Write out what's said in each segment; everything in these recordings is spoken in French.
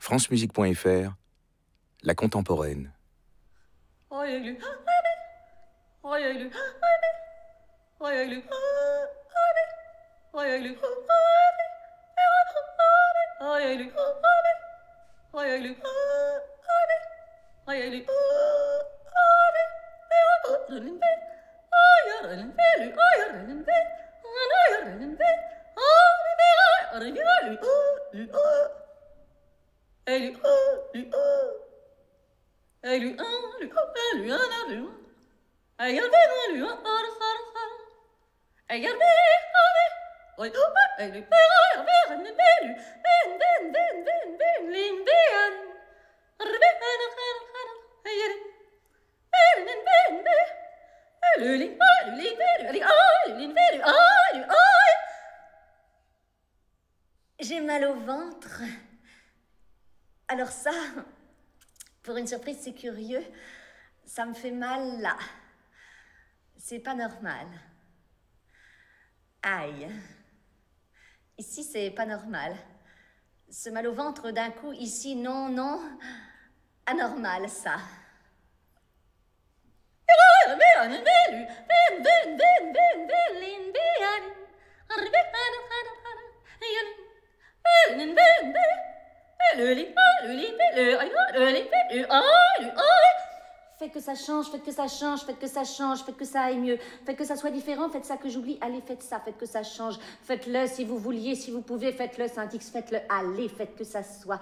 francemusique.fr, la contemporaine. J'ai mal au ventre. Alors ça, pour une surprise, c'est curieux. Ça me fait mal là. C'est pas normal. Aïe. Ici, c'est pas normal. Ce mal au ventre d'un coup, ici, non. Anormal, ça. Faites que ça change, faites que ça change, faites que ça change, faites que ça aille mieux, faites que ça soit différent, faites ça que j'oublie, allez, faites ça, faites que ça change, faites-le si vous vouliez, si vous pouvez, faites-le, Saint-X, faites-le, allez, faites que ça soit.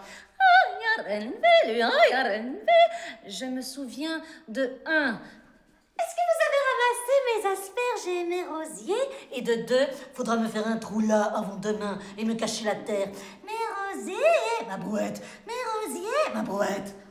Je me souviens de 1. Est-ce que vous avez ramassé mes asperges et mes rosiers? Et de 2, faudra me faire un trou là avant demain et me cacher la terre. Mes rosiers, Ma brouette, mes rosiers, ma brouette.